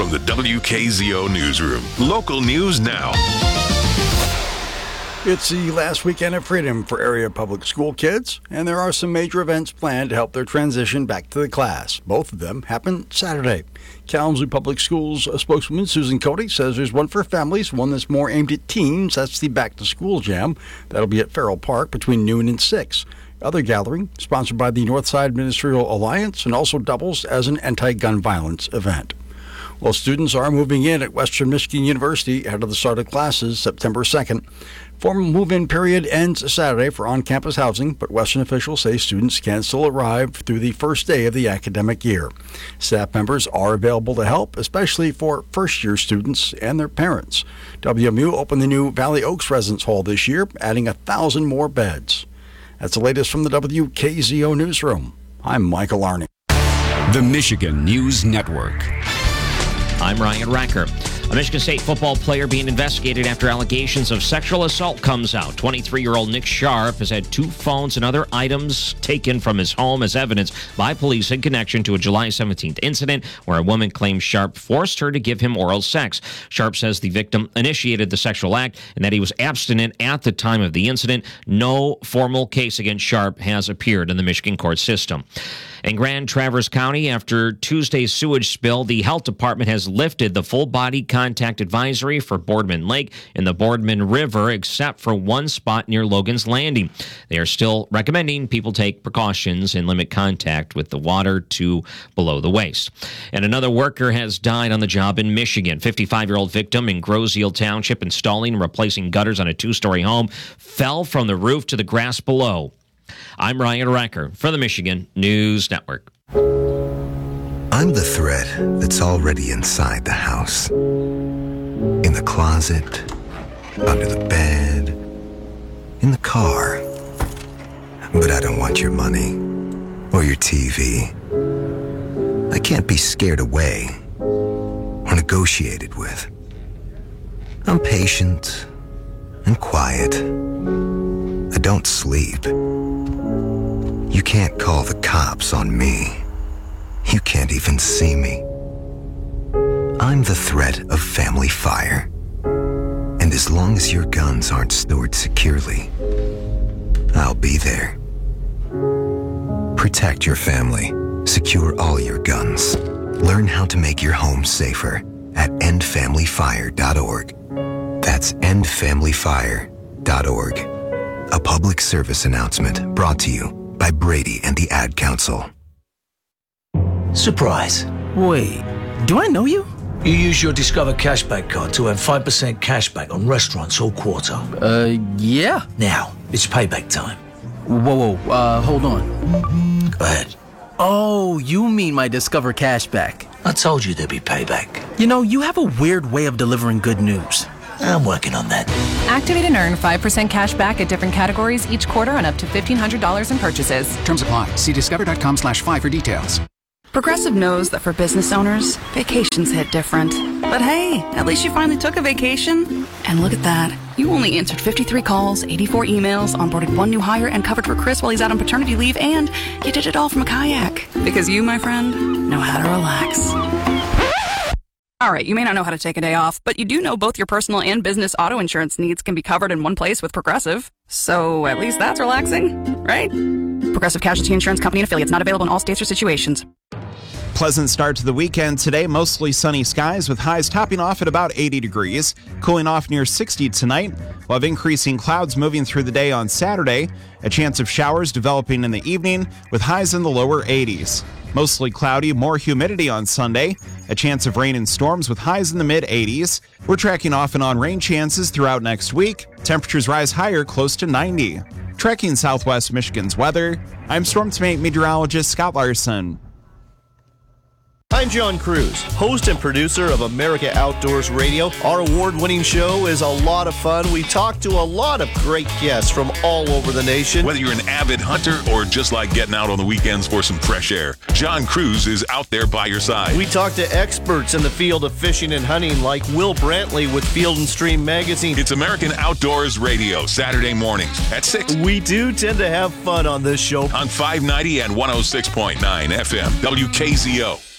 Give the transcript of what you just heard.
from the WKZO Newsroom. Local news now. It's the last weekend of freedom for area public school kids, and there are some major events planned to help their transition back to the class. Both of them happen Saturday. Kalamazoo Public Schools spokeswoman Susan Cody says there's one for families, one that's more aimed at teens. That's the Back to School Jam. That'll be at Farrell Park between noon and 6. Other gathering, sponsored by the Northside Ministerial Alliance, and also doubles as an anti-gun violence event. Well, students are moving in at Western Michigan University ahead of the start of classes September 2nd. Formal move-in period ends Saturday for on-campus housing, but Western officials say students can still arrive through the first day of the academic year. Staff members are available to help, especially for first-year students and their parents. WMU opened the new Valley Oaks Residence Hall this year, adding 1,000 more beds. That's the latest from the WKZO Newsroom. I'm Michael Arney. The Michigan News Network. I'm Ryan Recker. A Michigan State football player being investigated after allegations of sexual assault comes out. 23-year-old Nick Sharp has had 2 phones and other items taken from his home as evidence by police in connection to a July 17th incident where a woman claims Sharp forced her to give him oral sex. Sharp says the victim initiated the sexual act and that he was abstinent at the time of the incident. No formal case against Sharp has appeared in the Michigan court system. In Grand Traverse County, after Tuesday's sewage spill, the health department has lifted the full-body contact advisory for Boardman Lake and the Boardman River, except for one spot near Logan's Landing. They are still recommending people take precautions and limit contact with the water to below the waist. And another worker has died on the job in Michigan. 55-year-old victim in Groseal Township installing and replacing gutters on a 2-story home fell from the roof to the grass below. I'm Ryan Recker for the Michigan News Network. I'm the thread that's already inside the house. In the closet, under the bed, in the car. But I don't want your money or your TV. I can't be scared away or negotiated with. I'm patient and quiet. I don't sleep. You can't call the cops on me. You can't even see me. I'm the threat of family fire. And as long as your guns aren't stored securely, I'll be there. Protect your family. Secure all your guns. Learn how to make your home safer at endfamilyfire.org. That's endfamilyfire.org. A public service announcement brought to you by Brady and the Ad Council. Surprise. Wait, do I know you? You use your Discover Cashback card to earn 5% cashback on restaurants all quarter. Yeah. Now, it's payback time. Whoa, hold on. Go ahead. Oh, you mean my Discover Cashback. I told you there'd be payback. You know, you have a weird way of delivering good news. I'm working on that. Activate and earn 5% cash back at different categories each quarter on up to $1,500 in purchases. Terms apply. See discover.com/5 for details. Progressive knows that for business owners, vacations hit different. But hey, at least you finally took a vacation. And look at that. You only answered 53 calls, 84 emails, onboarded 1 new hire, and covered for Chris while he's out on paternity leave, and you did it all from a kayak. Because you, my friend, know how to relax. All right, you may not know how to take a day off, but you do know both your personal and business auto insurance needs can be covered in one place with Progressive. So at least that's relaxing, right? Progressive Casualty Insurance Company and affiliates, not available in all states or situations. Pleasant start to the weekend today. Mostly sunny skies with highs topping off at about 80 degrees. Cooling off near 60 tonight. We'll have increasing clouds moving through the day on Saturday. A chance of showers developing in the evening with highs in the lower 80s. Mostly cloudy, more humidity on Sunday. A chance of rain and storms with highs in the mid-80s. We're tracking off and on rain chances throughout next week. Temperatures rise higher, close to 90. Tracking Southwest Michigan's weather, I'm Storm Team meteorologist Scott Larson. I'm John Cruz, host and producer of America Outdoors Radio. Our award-winning show is a lot of fun. We talk to a lot of great guests from all over the nation. Whether you're an avid hunter or just like getting out on the weekends for some fresh air, John Cruz is out there by your side. We talk to experts in the field of fishing and hunting like Will Brantley with Field & Stream Magazine. It's American Outdoors Radio, Saturday mornings at 6. We do tend to have fun on this show. On 590 and 106.9 FM, WKZO.